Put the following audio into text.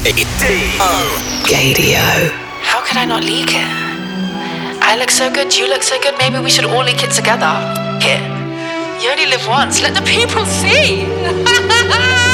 Gadio. How could I not leak it? I look so good, you look so good, maybe we should all leak it together. Here. You only live once, let the people see!